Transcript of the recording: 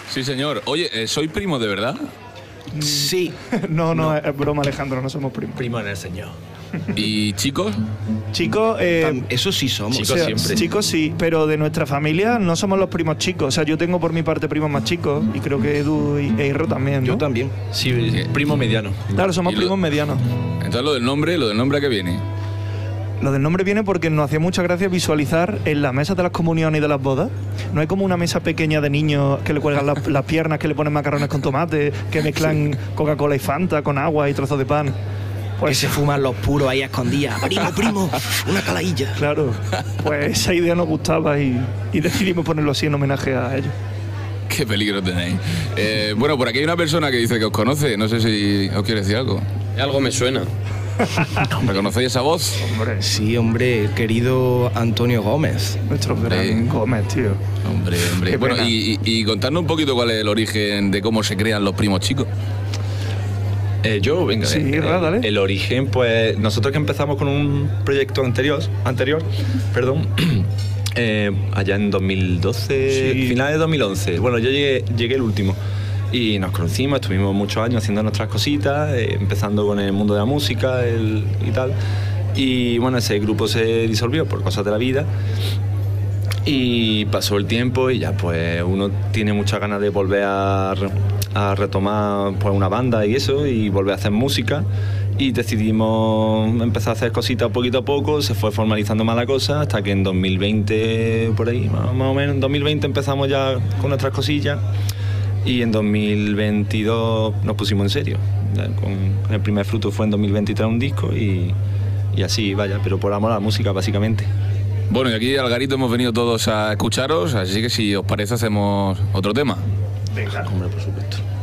Sí, señor. Oye, ¿soy primo de verdad? Sí. No, es broma, Alejandro, no somos primos. Primo en el Señor. ¿Y chicos? Chicos, Eso sí somos. Chicos, siempre. chicos sí, pero de nuestra familia no somos los primos chicos. O sea, yo tengo por mi parte primos más chicos y creo que Edu e Irro también, ¿no? Yo también. Sí, primo mediano. Claro, somos Y lo- primos medianos. Entonces lo del nombre ¿a qué viene? Lo del nombre viene porque nos hacía mucha gracia visualizar en la mesa de las comuniones y de las bodas. No hay como una mesa pequeña de niños que le cuelgan las piernas, que le ponen macarrones con tomate, que mezclan Coca-Cola y Fanta con agua y trozos de pan. Que Pues se fuman los puros ahí a escondidas. Primo, una caladilla. claro, pues esa idea nos gustaba y decidimos ponerlo así en homenaje a ellos. Qué peligro tenéis. Bueno, por aquí hay una persona que dice que os conoce. No sé si os quiere decir algo. Algo me suena. ¿Reconocéis esa voz? Hombre, Sí, hombre, el querido Antonio Gómez. nuestro gran Gómez, tío. Hombre. Qué Bueno, pena. y contadnos un poquito cuál es el origen de cómo se crean los primos chicos. Venga. Sí, dale. El origen, pues nosotros que empezamos con un proyecto anterior, allá en 2012, Sí. finales de 2011. Bueno, yo llegué el último y nos conocimos, estuvimos muchos años haciendo nuestras cositas, empezando con el mundo de la música y tal. Y bueno, ese grupo se disolvió por cosas de la vida. Y pasó el tiempo y ya pues uno tiene muchas ganas de volver a retomar pues una banda y eso, y volver a hacer música, y decidimos empezar a hacer cositas poquito a poco. Se fue formalizando más la cosa hasta que en 2020, por ahí más o menos, en 2020 empezamos ya con nuestras cosillas, y en 2022 nos pusimos en serio. Ya con el primer fruto fue en 2023 un disco, y así, vaya, pero por amor a la música básicamente. Bueno, y aquí al Garito hemos venido todos a escucharos, así que si os parece hacemos otro tema. Venga. Hombre, por supuesto.